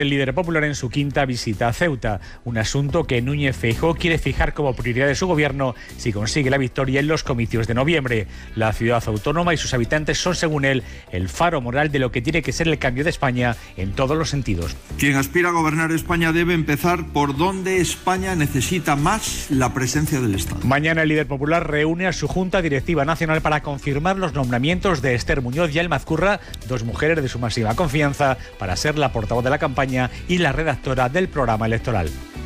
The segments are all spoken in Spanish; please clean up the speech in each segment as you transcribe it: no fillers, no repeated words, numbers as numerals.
El líder popular en su quinta visita a Ceuta, un asunto que Núñez Feijóo quiere fijar como prioridad de su gobierno si consigue la victoria en los comicios de noviembre. La ciudad autónoma y sus habitantes son, según él, el faro moral de lo que tiene que ser el cambio de España en todos los sentidos. Quien aspira a gobernar España debe empezar por donde España necesita más la presencia del Estado. Mañana el líder popular reúne a su Junta Directiva Nacional para confirmar los nombramientos de Esther Muñoz y Alma Azcurra, dos mujeres de su máxima confianza, para ser la portavoz de la campaña y la redactora del programa electoral.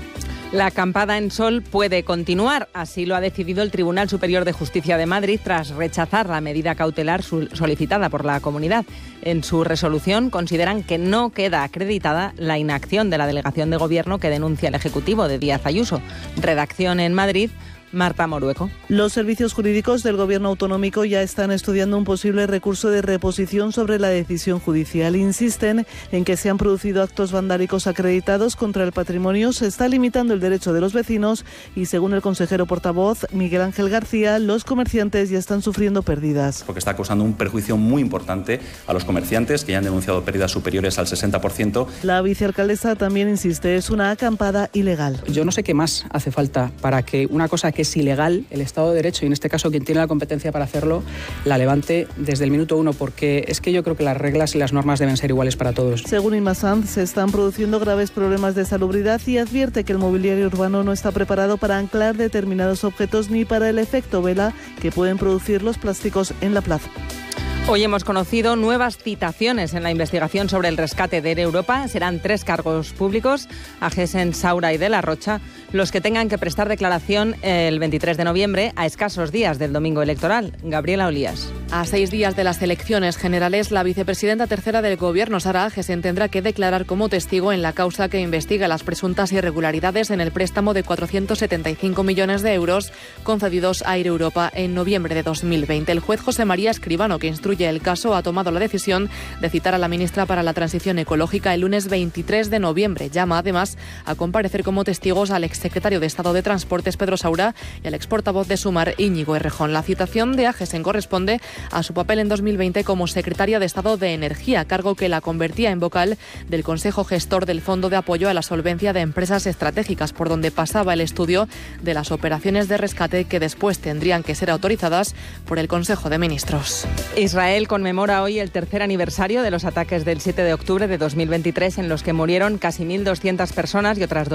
La acampada en Sol puede continuar, así lo ha decidido el Tribunal Superior de Justicia de Madrid tras rechazar la medida cautelar solicitada por la comunidad. En su resolución consideran que no queda acreditada la inacción de la delegación de gobierno que denuncia el Ejecutivo de Díaz Ayuso. Redacción en Madrid, Marta Morueco. Los servicios jurídicos del Gobierno autonómico ya están estudiando un posible recurso de reposición sobre la decisión judicial. Insisten en que se han producido actos vandálicos acreditados contra el patrimonio, se está limitando el derecho de los vecinos y, según el consejero portavoz Miguel Ángel García, los comerciantes ya están sufriendo pérdidas. Porque está causando un perjuicio muy importante a los comerciantes que ya han denunciado pérdidas superiores al 60%. La vicealcaldesa también insiste, es una acampada ilegal. Yo no sé qué más hace falta para que una cosa que es ilegal, el Estado de Derecho, y en este caso quien tiene la competencia para hacerlo, la levante desde el minuto uno, porque es que yo creo que las reglas y las normas deben ser iguales para todos. Según Inma Sanz, se están produciendo graves problemas de salubridad y advierte que el mobiliario urbano no está preparado para anclar determinados objetos ni para el efecto vela que pueden producir los plásticos en la plaza. Hoy hemos conocido nuevas citaciones en la investigación sobre el rescate de Air Europa. Serán 3 cargos públicos, Agesen, Saura y de la Rocha, los que tengan que prestar declaración el 23 de noviembre, a escasos días del domingo electoral. Gabriela Olías. A 6 días de las elecciones generales, la vicepresidenta tercera del Gobierno, Sara Agesen, tendrá que declarar como testigo en la causa que investiga las presuntas irregularidades en el préstamo de 475 millones de euros concedidos a Air Europa en noviembre de 2020. El juez José María Escribano, que instruye el caso, ha tomado la decisión de citar a la ministra para la Transición Ecológica el lunes 23 de noviembre. Llama además a comparecer como testigos al exsecretario de Estado de Transportes, Pedro Saura, y al exportavoz de Sumar, Íñigo Errejón. La citación de Agesen corresponde a su papel en 2020 como secretaria de Estado de Energía, cargo que la convertía en vocal del Consejo Gestor del Fondo de Apoyo a la Solvencia de Empresas Estratégicas, por donde pasaba el estudio de las operaciones de rescate que después tendrían que ser autorizadas por el Consejo de Ministros. Israel conmemora hoy el tercer aniversario de los ataques del 7 de octubre de 2023, en los que murieron casi 1.200 personas y otras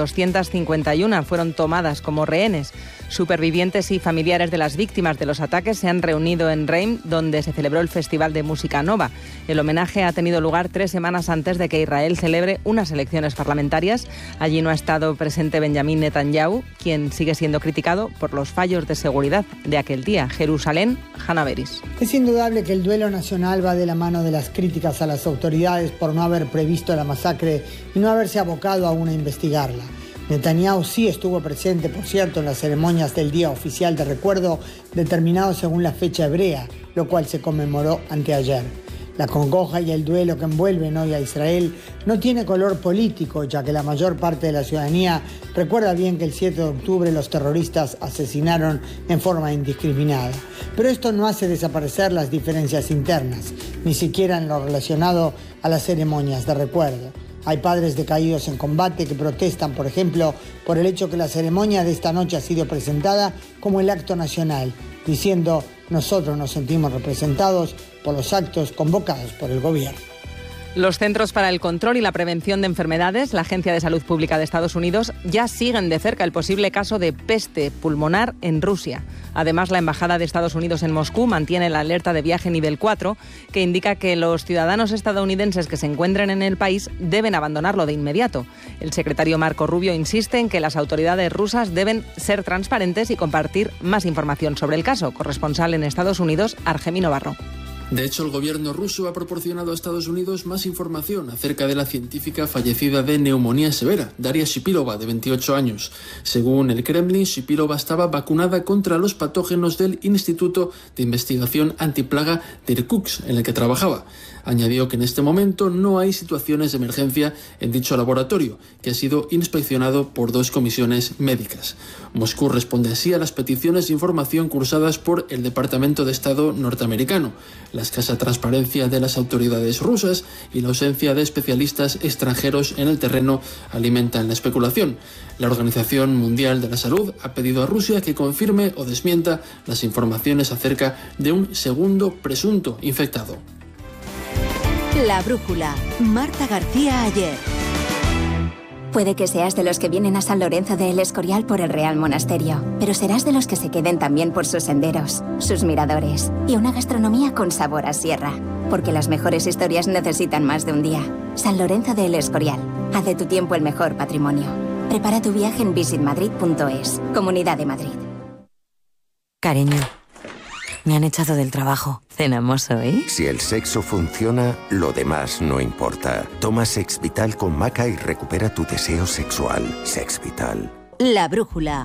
251 fueron tomadas como rehenes. Supervivientes y familiares de las víctimas de los ataques se han reunido en Reim, donde se celebró el Festival de Música Nova. El homenaje ha tenido lugar 3 semanas antes de que Israel celebre unas elecciones parlamentarias. Allí no ha estado presente Benjamín Netanyahu, quien sigue siendo criticado por los fallos de seguridad de aquel día. Jerusalén, Hanna Beris. Es indudable que el duelo nacional va de la mano de las críticas a las autoridades por no haber previsto la masacre y no haberse abocado aún a investigarla. Netanyahu sí estuvo presente, por cierto, en las ceremonias del Día Oficial de Recuerdo, determinado según la fecha hebrea, lo cual se conmemoró anteayer. La congoja y el duelo que envuelven hoy a Israel no tiene color político, ya que la mayor parte de la ciudadanía recuerda bien que el 7 de octubre los terroristas asesinaron en forma indiscriminada. Pero esto no hace desaparecer las diferencias internas, ni siquiera en lo relacionado a las ceremonias de recuerdo. Hay padres de caídos en combate que protestan, por ejemplo, por el hecho que la ceremonia de esta noche ha sido presentada como el acto nacional, diciendo: nosotros nos sentimos representados por los actos convocados por el gobierno. Los Centros para el Control y la Prevención de Enfermedades, la Agencia de Salud Pública de Estados Unidos, ya siguen de cerca el posible caso de peste pulmonar en Rusia. Además, la Embajada de Estados Unidos en Moscú mantiene la alerta de viaje nivel 4, que indica que los ciudadanos estadounidenses que se encuentren en el país deben abandonarlo de inmediato. El secretario Marco Rubio insiste en que las autoridades rusas deben ser transparentes y compartir más información sobre el caso. Corresponsal en Estados Unidos, Argemino Barro. De hecho, el gobierno ruso ha proporcionado a Estados Unidos más información acerca de la científica fallecida de neumonía severa, Daria Shipilova, de 28 años. Según el Kremlin, Shipilova estaba vacunada contra los patógenos del Instituto de Investigación Antiplaga de Irkutsk, en el que trabajaba. Añadió que en este momento no hay situaciones de emergencia en dicho laboratorio, que ha sido inspeccionado por 2 comisiones médicas. Moscú responde así a las peticiones de información cursadas por el Departamento de Estado norteamericano. La la escasa transparencia de las autoridades rusas y la ausencia de especialistas extranjeros en el terreno alimentan la especulación. La Organización Mundial de la Salud ha pedido a Rusia que confirme o desmienta las informaciones acerca de un segundo presunto infectado. La brújula. Marta García Ayer. Puede que seas de los que vienen a San Lorenzo de El Escorial por el Real Monasterio, pero serás de los que se queden también por sus senderos, sus miradores y una gastronomía con sabor a sierra. Porque las mejores historias necesitan más de un día. San Lorenzo de El Escorial. Haz de tu tiempo el mejor patrimonio. Prepara tu viaje en visitmadrid.es. Comunidad de Madrid. Cariño, me han echado del trabajo. ¿Cenamos hoy? Si el sexo funciona, lo demás no importa. Toma Sex Vital con maca y recupera tu deseo sexual. Sex Vital. La brújula.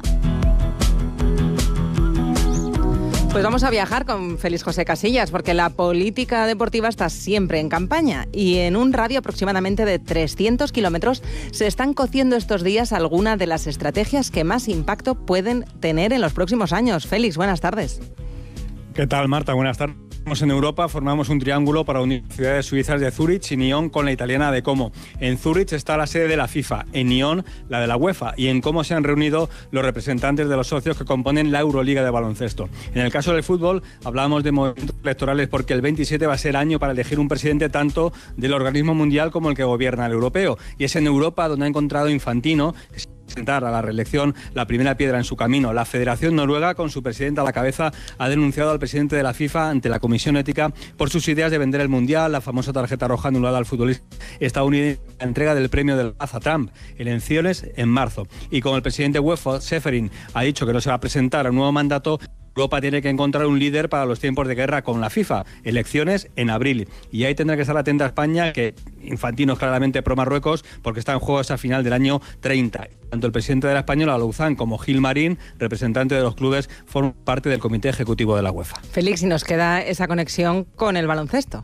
Pues vamos a viajar con Félix José Casillas, porque la política deportiva está siempre en campaña y en un radio aproximadamente de 300 kilómetros se están cociendo estos días algunas de las estrategias que más impacto pueden tener en los próximos años. Félix, buenas tardes. ¿Qué tal, Marta? Buenas tardes. En Europa formamos un triángulo para unir ciudades suizas de Zúrich y Nyon con la italiana de Como. En Zúrich está la sede de la FIFA, en Nyon la de la UEFA y en Como se han reunido los representantes de los socios que componen la Euroliga de baloncesto. En el caso del fútbol hablábamos de movimientos electorales porque el 27 va a ser año para elegir un presidente tanto del organismo mundial como el que gobierna el europeo. Y es en Europa donde ha encontrado Infantino presentar a la reelección la primera piedra en su camino. La Federación Noruega, con su presidente a la cabeza, ha denunciado al presidente de la FIFA ante la Comisión Ética por sus ideas de vender el Mundial, la famosa tarjeta roja anulada al futbolista estadounidense, la entrega del premio de la paz a Trump, elecciones en marzo. Y como el presidente UEFA, Seferin, ha dicho que no se va a presentar a un nuevo mandato, Europa tiene que encontrar un líder para los tiempos de guerra con la FIFA. Elecciones en abril. Y ahí tendrá que estar atenta a España, que Infantino es claramente pro Marruecos, porque está en juego esa final del año 30. Tanto el presidente de la Española, Louzán, como Gil Marín, representante de los clubes, forman parte del comité ejecutivo de la UEFA. Félix, y nos queda esa conexión con el baloncesto.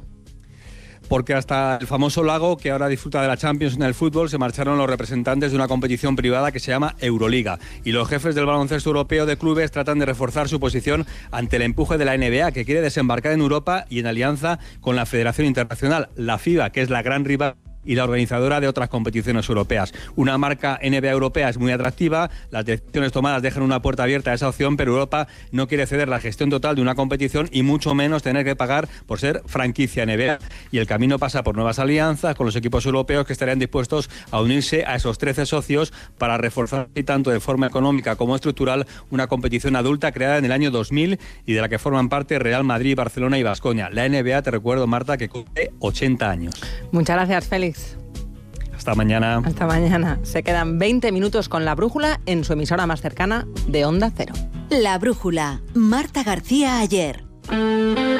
Porque hasta el famoso lago, que ahora disfruta de la Champions en el fútbol, se marcharon los representantes de una competición privada que se llama Euroliga. Y los jefes del baloncesto europeo de clubes tratan de reforzar su posición ante el empuje de la NBA, que quiere desembarcar en Europa y en alianza con la Federación Internacional, la FIBA, que es la gran rival y la organizadora de otras competiciones europeas. Una marca NBA europea es muy atractiva, las decisiones tomadas dejan una puerta abierta a esa opción, pero Europa no quiere ceder la gestión total de una competición y mucho menos tener que pagar por ser franquicia NBA. Y el camino pasa por nuevas alianzas con los equipos europeos que estarían dispuestos a unirse a esos 13 socios para reforzar tanto de forma económica como estructural una competición adulta creada en el año 2000 y de la que forman parte Real Madrid, Barcelona y Baskonia. La NBA, te recuerdo, Marta, que cumple 80 años. Muchas gracias, Félix. Hasta mañana. Hasta mañana. Se quedan 20 minutos con La Brújula en su emisora más cercana de Onda Cero. La Brújula. Marta García Ayer.